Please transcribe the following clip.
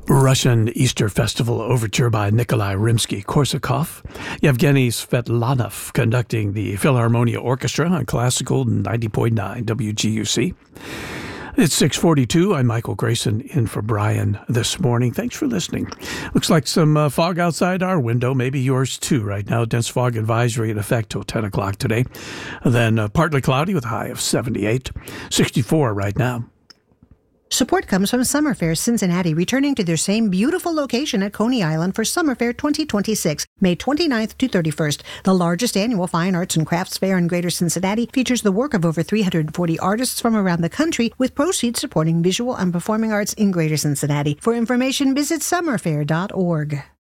Russian Easter Festival Overture by Nikolai Rimsky-Korsakov. Yevgeny Svetlanov conducting the Philharmonia Orchestra on Classical 90.9 WGUC. It's 6:42. I'm Michael Grayson in for Brian this morning. Thanks for listening. Looks like some fog outside our window, maybe yours too right now. Dense fog advisory in effect till 10 o'clock today. Then partly cloudy with a high of 78. 64 right now. Support comes from Summer Fair Cincinnati, returning to their same beautiful location at Coney Island for Summer Fair 2026, May 29th to 31st. The largest annual fine arts and crafts fair in Greater Cincinnati features the work of over 340 artists from around the country, with proceeds supporting visual and performing arts in Greater Cincinnati. For information, visit summerfair.org.